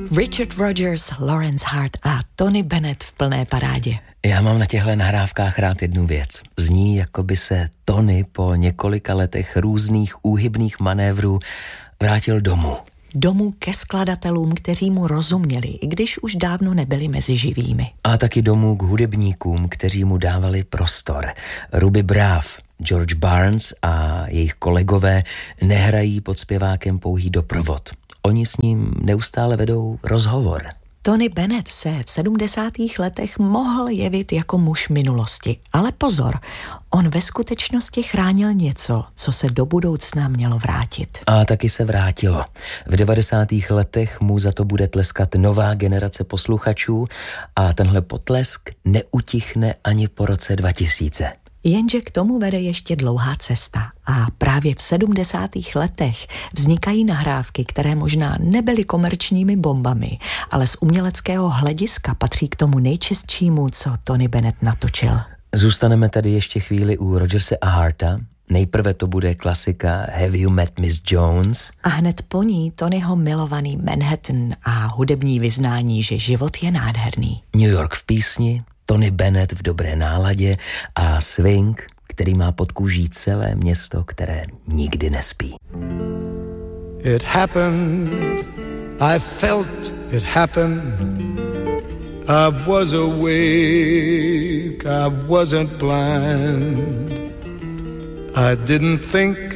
Richard Rodgers, Lawrence Hart a Tony Bennett v plné parádě. Já mám na těchto nahrávkách rád jednu věc. Zní, jako by se Tony po několika letech různých úhybných manévrů vrátil domů. Domů ke skladatelům, kteří mu rozuměli, i když už dávno nebyli mezi živými. A taky domů k hudebníkům, kteří mu dávali prostor. Ruby Braff, George Barnes a jejich kolegové nehrají pod zpěvákem pouhý doprovod. Oni s ním neustále vedou rozhovor. Tony Bennett se v 70. letech mohl jevit jako muž minulosti, ale pozor, on ve skutečnosti chránil něco, co se do budoucna mělo vrátit. A taky se vrátilo. V 90. letech mu za to bude tleskat nová generace posluchačů a tenhle potlesk neutichne ani po roce 2000. Jenže k tomu vede ještě dlouhá cesta a právě v 70. letech vznikají nahrávky, které možná nebyly komerčními bombami, ale z uměleckého hlediska patří k tomu nejčistšímu, co Tony Bennett natočil. Zůstaneme tady ještě chvíli u Rodgerse a Harta. Nejprve to bude klasika Have You Met Miss Jones? A hned po ní Tonyho milovaný Manhattan a hudební vyznání, že život je nádherný. New York v písni, Tony Bennett v dobré náladě a swing, který má pod kůží celé město, které nikdy nespí. It happened, I felt it happen. I was awake, I wasn't blind. I didn't think